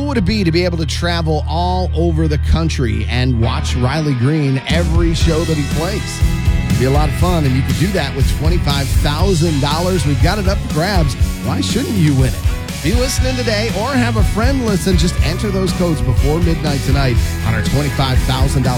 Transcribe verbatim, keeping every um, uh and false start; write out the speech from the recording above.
cool would it be to be able to travel all over the country and watch Riley Green every show that he plays? It'd be a lot of fun, and you can do that with twenty-five thousand dollars. We've got it up for grabs. Why shouldn't you win it? Be listening today or have a friend listen. Just enter those codes before midnight tonight on our twenty-five thousand dollars